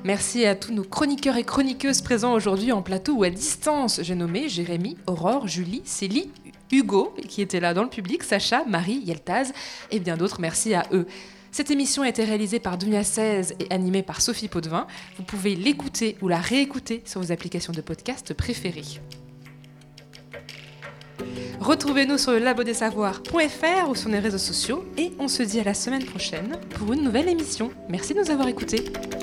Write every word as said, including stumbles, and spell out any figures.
Merci à tous nos chroniqueurs et chroniqueuses présents aujourd'hui en plateau ou à distance. J'ai nommé Jérémy, Aurore, Julie, Célie, Hugo, qui étaient là dans le public, Sacha, Marie, Yeltaz et bien d'autres. Merci à eux. Cette émission a été réalisée par Dunia seize et animée par Sophie Potvin. Vous pouvez l'écouter ou la réécouter sur vos applications de podcast préférées. Retrouvez-nous sur le labo des savoirs point f r ou sur les réseaux sociaux et on se dit à la semaine prochaine pour une nouvelle émission. Merci de nous avoir écoutés.